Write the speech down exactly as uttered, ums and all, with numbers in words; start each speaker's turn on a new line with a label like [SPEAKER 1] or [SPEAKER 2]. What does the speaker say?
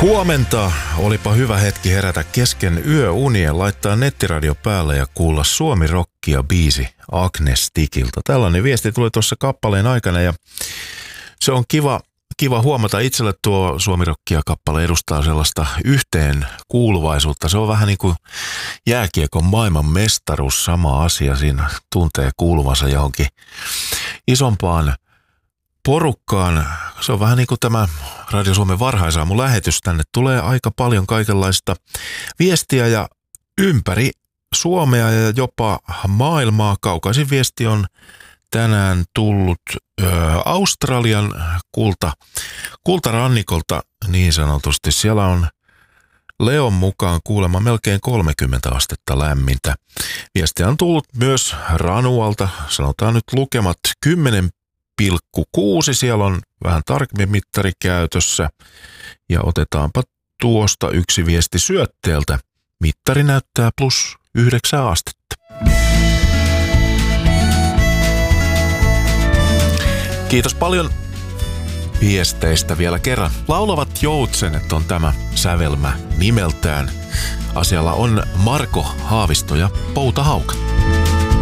[SPEAKER 1] Huomenta. Olipa hyvä hetki herätä kesken yöunien, laittaa nettiradio päälle ja kuulla Suomi-rockia biisi Agnestikilta. Tällainen viesti tuli tuossa kappaleen aikana ja se on kiva, kiva huomata itselle tuo Suomi-rockia kappale edustaa sellaista yhteen kuuluvaisuutta. Se on vähän niin kuin jääkiekon maailman mestaruus, sama asia. Siinä tuntee kuuluvansa johonkin isompaan porukkaan. Se on vähän niin kuin tämä Radio Suomen varhaisaamun lähetys. Tänne tulee aika paljon kaikenlaista viestiä ja ympäri Suomea ja jopa maailmaa. Kaukaisin viesti on tänään tullut ö, Australian kulta, kultarannikolta niin sanotusti. Siellä on Leon mukaan kuulemma melkein kolmekymmentä astetta lämmintä. Viestiä on tullut myös Ranualta. Sanotaan nyt lukemat kymmenen pilkku kuusi. Siellä on vähän tarkemmin mittari käytössä. Ja otetaanpa tuosta yksi viesti Syötteeltä. Mittari näyttää plus yhdeksän astetta. Kiitos paljon viesteistä vielä kerran. Laulavat joutsenet on tämä sävelmä nimeltään. Asialla on Marko Haavisto ja Pouta Hauka.